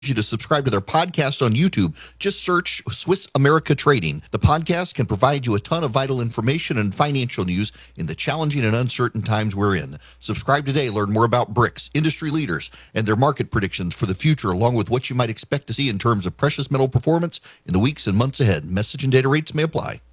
you to subscribe to their podcast on YouTube. Just search Swiss America Trading. The podcast can provide you a ton of vital information and financial news in the challenging and uncertain times we're in. Subscribe today. Learn more about BRICS, industry leaders, and their market predictions for the future, along with what you might expect to see in terms of precious metal performance in the weeks and months ahead. Message and data rates may apply.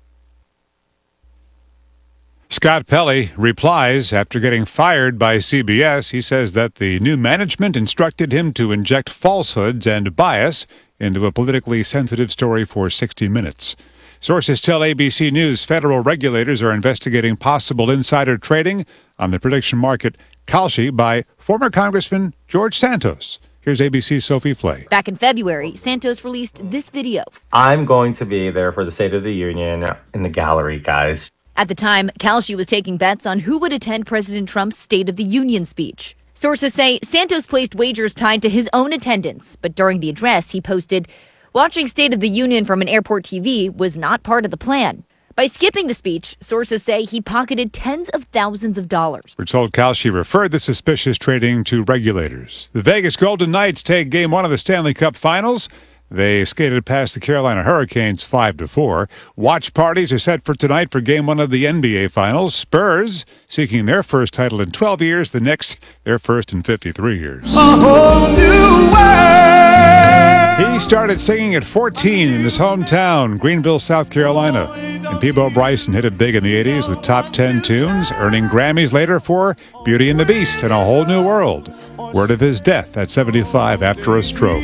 Scott Pelley replies after getting fired by CBS. He says that the new management instructed him to inject falsehoods and bias into a politically sensitive story for 60 Minutes. Sources tell ABC News federal regulators are investigating possible insider trading on the prediction market Kalshi by former Congressman George Santos. Here's ABC's Sophie Flay. Back in February, Santos released this video. I'm going to be there for the State of the Union in the gallery, guys. At the time, Kalshi was taking bets on who would attend President Trump's State of the Union speech. Sources say Santos placed wagers tied to his own attendance, but during the address, he posted, "Watching State of the Union from an airport TV was not part of the plan." By skipping the speech, sources say he pocketed tens of thousands of dollars. We're told Kalshi referred the suspicious trading to regulators. The Vegas Golden Knights take Game 1 of the Stanley Cup Finals. They skated past the Carolina Hurricanes 5-4. Watch parties are set for tonight for Game 1 of the NBA Finals. Spurs seeking their first title in 12 years. The Knicks, their first in 53 years. A whole new world. He started singing at 14 in his hometown, Greenville, South Carolina. And Peabo Bryson hit it big in the 80s with top 10 tunes, earning Grammys later for Beauty and the Beast and A Whole New World. Word of his death at 75 after a stroke.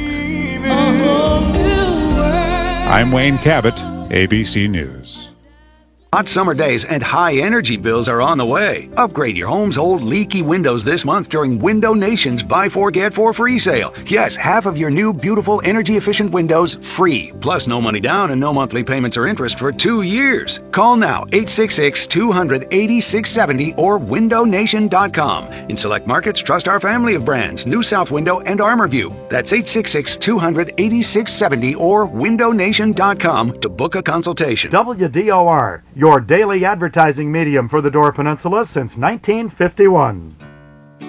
I'm Wayne Cabot, ABC News. Hot summer days and high energy bills are on the way. Upgrade your home's old leaky windows this month during Window Nation's Buy 4 Get 4 free sale. Yes, half of your new beautiful energy efficient windows free. Plus no money down and no monthly payments or interest for 2 years. Call now 866-200-8670 or windownation.com. In select markets, trust our family of brands, New South Window and ArmorView. That's 866-200-8670 or windownation.com to book a consultation. WDOR, your daily advertising medium for the Door Peninsula since 1951.